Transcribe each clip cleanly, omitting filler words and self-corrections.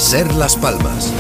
SER Las Palmas.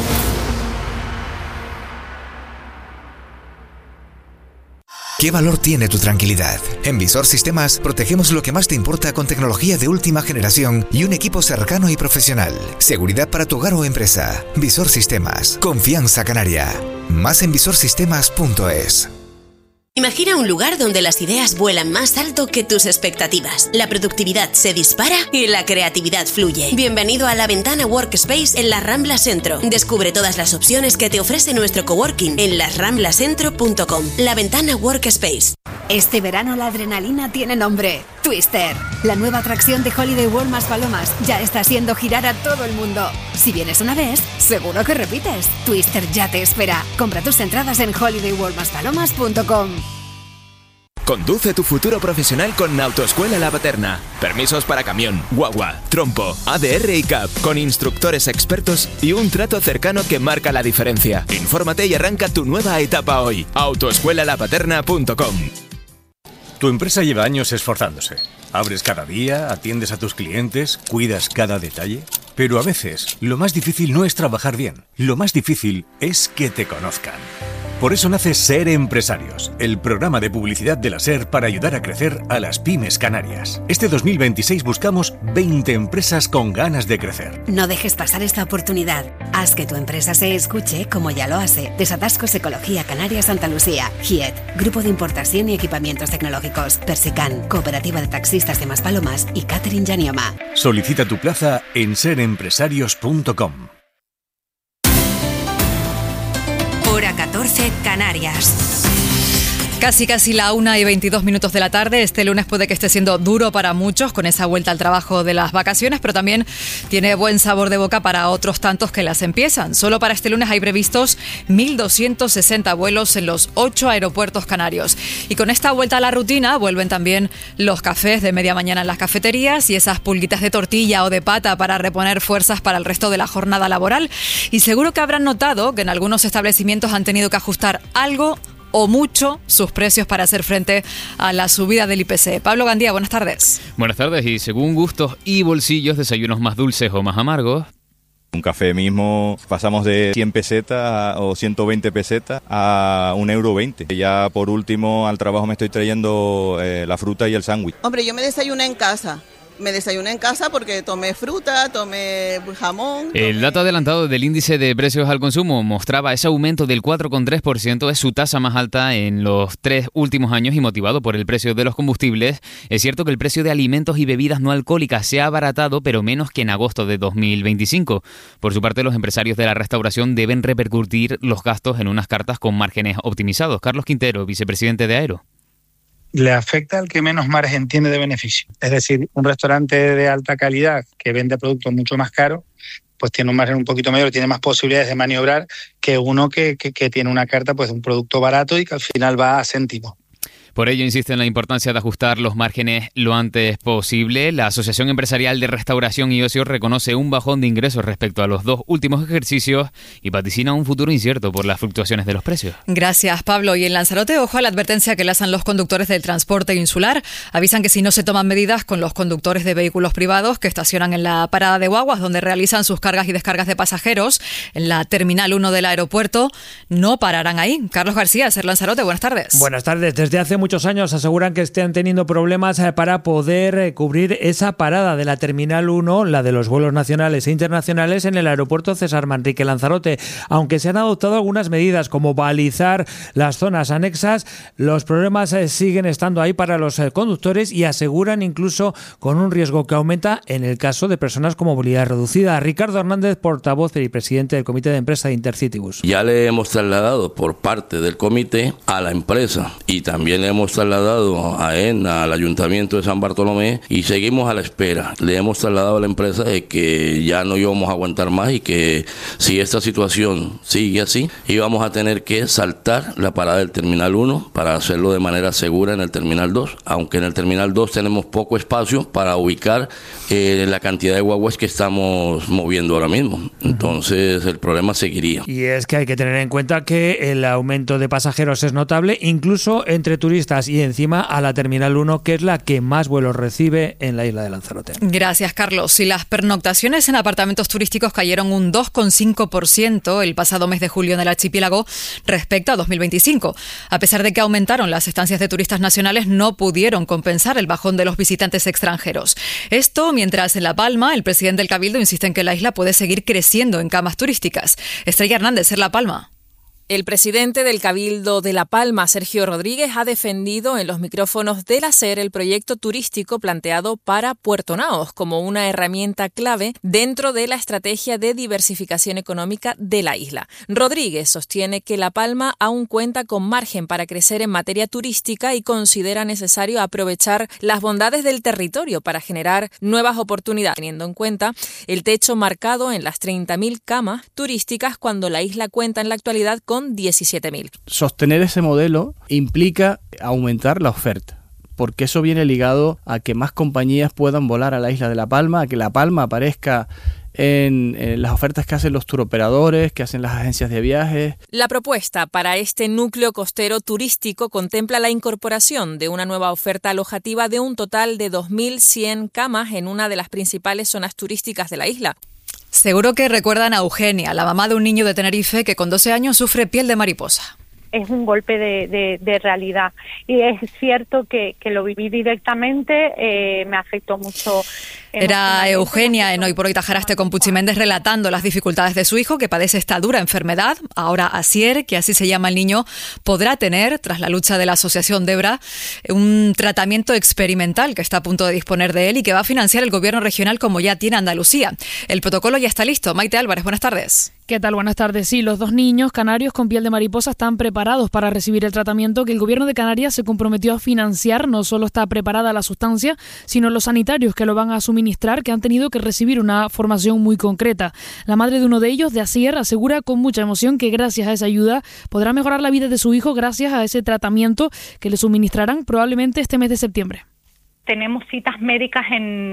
¿Qué valor tiene tu tranquilidad? En Visor Sistemas protegemos lo que más te importa con tecnología de última generación y un equipo cercano y profesional. Seguridad para tu hogar o empresa. Visor Sistemas. Confianza canaria. Más en visorsistemas.es. Imagina un lugar donde las ideas vuelan más alto que tus expectativas. La productividad se dispara y la creatividad fluye. Bienvenido a La Ventana Workspace en la Rambla Centro. Descubre todas las opciones que te ofrece nuestro coworking en lasramblascentro.com. La Ventana Workspace. Este verano la adrenalina tiene nombre. Twister. La nueva atracción de Holiday World más Palomas ya está haciendo girar a todo el mundo. Si vienes una vez, seguro que repites. Twister ya te espera. Compra tus entradas en holidayworldmaspalomas.com. Conduce tu futuro profesional con Autoescuela La Paterna. Permisos para camión, guagua, trompo, ADR y CAP, con instructores expertos y un trato cercano que marca la diferencia. Infórmate y arranca tu nueva etapa hoy. Autoescuelalapaterna.com. Tu empresa lleva años esforzándose. Abres cada día, atiendes a tus clientes, cuidas cada detalle. Pero a veces, lo más difícil no es trabajar bien. Lo más difícil es que te conozcan. Por eso nace SER Empresarios, el programa de publicidad de la SER para ayudar a crecer a las pymes canarias. Este 2026 buscamos 20 empresas con ganas de crecer. No dejes pasar esta oportunidad. Haz que tu empresa se escuche como ya lo hace. Desatascos Ecología Canaria Santa Lucía, GIET, Grupo de Importación y Equipamientos Tecnológicos, Persican, Cooperativa de Taxistas de Maspalomas y Catering Yanioma. Solicita tu plaza en serempresarios.com. Hora 14, Canarias. Casi la 1:22 de la tarde. Este lunes puede que esté siendo duro para muchos con esa vuelta al trabajo de las vacaciones, pero también tiene buen sabor de boca para otros tantos que las empiezan. Solo para este lunes hay previstos 1.260 vuelos en los 8 aeropuertos canarios. Y con esta vuelta a la rutina vuelven también los cafés de media mañana en las cafeterías y esas pulguitas de tortilla o de pata para reponer fuerzas para el resto de la jornada laboral. Y seguro que habrán notado que en algunos establecimientos han tenido que ajustar algo o mucho sus precios para hacer frente a la subida del IPC. Pablo Gandía, buenas tardes. Buenas tardes, y según gustos y bolsillos, desayunos más dulces o más amargos. Un café mismo pasamos de 100 pesetas o 120 pesetas a 1,20 €. Ya por último al trabajo me estoy trayendo la fruta y el sándwich. Hombre, yo me desayuné en casa. Porque tomé fruta, tomé jamón. El dato adelantado del índice de precios al consumo mostraba ese aumento del 4,3%, es su tasa más alta en los 3 últimos años y motivado por el precio de los combustibles. Es cierto que el precio de alimentos y bebidas no alcohólicas se ha abaratado, pero menos que en agosto de 2025. Por su parte, los empresarios de la restauración deben repercutir los gastos en unas cartas con márgenes optimizados. Carlos Quintero, vicepresidente de Aero. Le afecta al que menos margen tiene de beneficio. Es decir, un restaurante de alta calidad que vende productos mucho más caros, pues tiene un margen un poquito mayor, tiene más posibilidades de maniobrar que uno que tiene una carta pues de un producto barato y que al final va a céntimos. Por ello insiste en la importancia de ajustar los márgenes lo antes posible. La Asociación Empresarial de Restauración y Ocio reconoce un bajón de ingresos respecto a los 2 últimos ejercicios y vaticina un futuro incierto por las fluctuaciones de los precios. Gracias, Pablo. Y en Lanzarote, ojo a la advertencia que lanzan los conductores del transporte insular. Avisan que si no se toman medidas con los conductores de vehículos privados que estacionan en la parada de guaguas donde realizan sus cargas y descargas de pasajeros en la Terminal 1 del aeropuerto, no pararán ahí. Carlos García, SER Lanzarote, buenas tardes. Buenas tardes. Desde hace muchos años aseguran que estén teniendo problemas para poder cubrir esa parada de la Terminal 1, la de los vuelos nacionales e internacionales en el aeropuerto César Manrique Lanzarote. Aunque se han adoptado algunas medidas como balizar las zonas anexas, los problemas siguen estando ahí para los conductores y aseguran incluso con un riesgo que aumenta en el caso de personas con movilidad reducida. Ricardo Hernández, portavoz y presidente del Comité de Empresa de Intercitybus. Ya le hemos trasladado por parte del comité a la empresa y también le hemos trasladado a ENA, al Ayuntamiento de San Bartolomé, y seguimos a la espera. Le hemos trasladado a la empresa de que ya no íbamos a aguantar más y que si esta situación sigue así, íbamos a tener que saltar la parada del Terminal 1 para hacerlo de manera segura en el Terminal 2, aunque en el Terminal 2 tenemos poco espacio para ubicar la cantidad de guaguas que estamos moviendo ahora mismo. Entonces el problema seguiría. Y es que hay que tener en cuenta que el aumento de pasajeros es notable, incluso entre turistas turistas y encima a la Terminal 1, que es la que más vuelos recibe en la isla de Lanzarote. Gracias, Carlos. Si las pernoctaciones en apartamentos turísticos cayeron un 2,5% el pasado mes de julio en el archipiélago respecto a 2025. A pesar de que aumentaron las estancias de turistas nacionales, no pudieron compensar el bajón de los visitantes extranjeros. Esto mientras en La Palma el presidente del Cabildo insiste en que la isla puede seguir creciendo en camas turísticas. Estrella Hernández, Ser La Palma. El presidente del Cabildo de La Palma, Sergio Rodríguez, ha defendido en los micrófonos de la SER el proyecto turístico planteado para Puerto Naos como una herramienta clave dentro de la estrategia de diversificación económica de la isla. Rodríguez sostiene que La Palma aún cuenta con margen para crecer en materia turística y considera necesario aprovechar las bondades del territorio para generar nuevas oportunidades, teniendo en cuenta el techo marcado en las 30.000 camas turísticas cuando la isla cuenta en la actualidad con 17.000. Sostener ese modelo implica aumentar la oferta, porque eso viene ligado a que más compañías puedan volar a la isla de La Palma, a que La Palma aparezca en las ofertas que hacen los turoperadores, que hacen las agencias de viajes. La propuesta para este núcleo costero turístico contempla la incorporación de una nueva oferta alojativa de un total de 2.100 camas en una de las principales zonas turísticas de la isla. Seguro que recuerdan a Eugenia, la mamá de un niño de Tenerife que con 12 años sufre piel de mariposa. Es un golpe de realidad y es cierto que lo viví directamente, me afectó mucho. Era Eugenia en Hoy por Hoy Tajaraste con Puchi Méndez relatando las dificultades de su hijo que padece esta dura enfermedad. Ahora Asier, que así se llama el niño, podrá tener, tras la lucha de la Asociación Debra, un tratamiento experimental que está a punto de disponer de él y que va a financiar el gobierno regional como ya tiene Andalucía. El protocolo ya está listo. Maite Álvarez, buenas tardes. ¿Qué tal? Buenas tardes. Sí, los 2 niños canarios con piel de mariposa están preparados para recibir el tratamiento que el gobierno de Canarias se comprometió a financiar. No solo está preparada la sustancia, sino los sanitarios que lo van a suministrar, que han tenido que recibir una formación muy concreta. La madre de uno de ellos, de Asier, asegura con mucha emoción que gracias a esa ayuda podrá mejorar la vida de su hijo gracias a ese tratamiento que le suministrarán probablemente este mes de septiembre. Tenemos citas médicas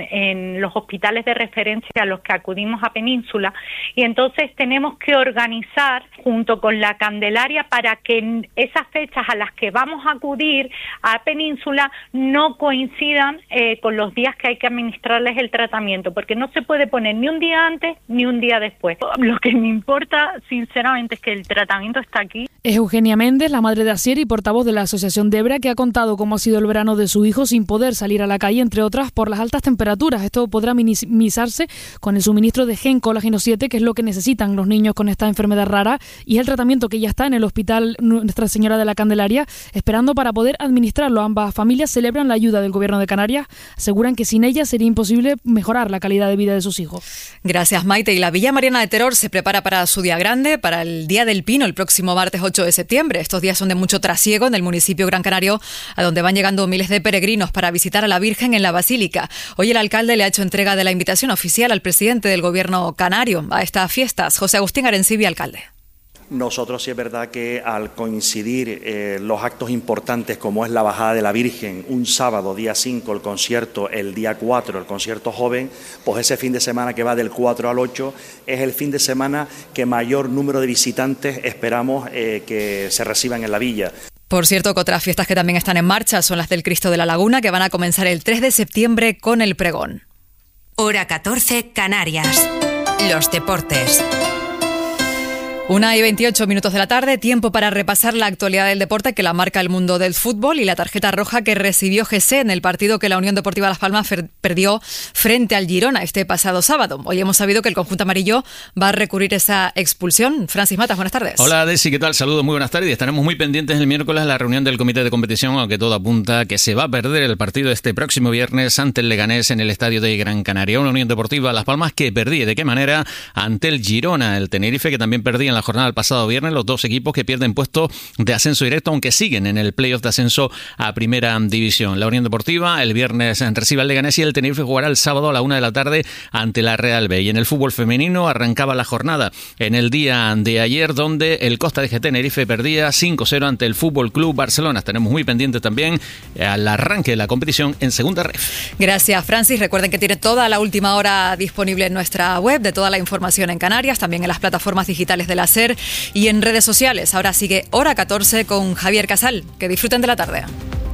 en los hospitales de referencia a los que acudimos a Península y entonces tenemos que organizar junto con la Candelaria para que esas fechas a las que vamos a acudir a Península no coincidan con los días que hay que administrarles el tratamiento, porque no se puede poner ni un día antes ni un día después. Lo que me importa sinceramente es que el tratamiento está aquí. Es Eugenia Méndez, la madre de Asier y portavoz de la Asociación Debra, que ha contado cómo ha sido el verano de su hijo sin poder salir a la calle, entre otras por las altas temperaturas. Esto podrá minimizarse con el suministro de Gen Colágeno 7, que es lo que necesitan los niños con esta enfermedad rara, y es el tratamiento que ya está en el Hospital Nuestra Señora de la Candelaria, esperando para poder administrarlo. Ambas familias celebran la ayuda del Gobierno de Canarias, aseguran que sin ella sería imposible mejorar la calidad de vida de sus hijos. Gracias, Maite. Y la Villa Mariana de Teror se prepara para su día grande, para el Día del Pino, el próximo martes 8 de septiembre. Estos días son de mucho trasiego en el municipio Gran Canario, a donde van llegando miles de peregrinos para visitar a la Virgen en la Basílica. Hoy el alcalde le ha hecho entrega de la invitación oficial al presidente del Gobierno canario a estas fiestas. José Agustín Arencibi, alcalde. Nosotros sí es verdad que al coincidir los actos importantes como es la bajada de la Virgen, un sábado, día 5, el concierto, el día 4, el concierto joven, pues ese fin de semana que va del 4 al 8 es el fin de semana que mayor número de visitantes esperamos que se reciban en la villa. Por cierto, que otras fiestas que también están en marcha son las del Cristo de la Laguna, que van a comenzar el 3 de septiembre con el pregón. Hora 14, Canarias. Los deportes. 1:28 de la tarde, tiempo para repasar la actualidad del deporte que la marca el mundo del fútbol y la tarjeta roja que recibió Jesse en el partido que la Unión Deportiva Las Palmas perdió frente al Girona este pasado sábado. Hoy hemos sabido que el conjunto amarillo va a recurrir esa expulsión. Francis Matas, buenas tardes. Hola, Desi, ¿qué tal? Saludos, muy buenas tardes. Estaremos muy pendientes el miércoles a la reunión del comité de competición, aunque todo apunta que se va a perder el partido este próximo viernes ante el Leganés en el estadio de Gran Canaria. Una Unión Deportiva Las Palmas que perdía, ¿de qué manera? Ante el Girona, el Tenerife, que también perdía en la jornada del pasado viernes. Los dos equipos que pierden puesto de ascenso directo, aunque siguen en el playoff de ascenso a Primera División. La Unión Deportiva el viernes recibe al Leganés y el Tenerife jugará el sábado a la 1 de la tarde ante la Real B. Y en el fútbol femenino arrancaba la jornada en el día de ayer, donde el Costa de Tenerife perdía 5-0 ante el Fútbol Club Barcelona. Estaremos muy pendientes también al arranque de la competición en Segunda Ref. Gracias, Francis. Recuerden que tiene toda la última hora disponible en nuestra web, de toda la información en Canarias, también en las plataformas digitales de la SER y en redes sociales. Ahora sigue Hora 14 con Javier Casal. Que disfruten de la tarde.